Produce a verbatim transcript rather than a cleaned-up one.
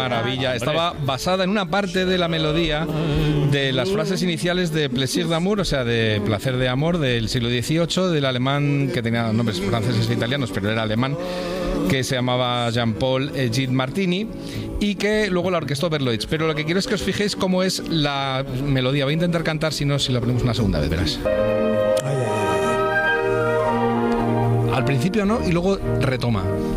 Maravilla, estaba basada en una parte de la melodía de las frases iniciales de Plaisir d'amour, o sea, de placer de amor del siglo dieciocho, del alemán que tenía nombres franceses e italianos, pero era alemán, que se llamaba Jean-Paul Gilles Martini, y que luego la orquestó Berlioz. Pero lo que quiero es que os fijéis cómo es la melodía. Voy a intentar cantar, si no, si la ponemos una segunda vez, verás. Al principio no, y luego retoma.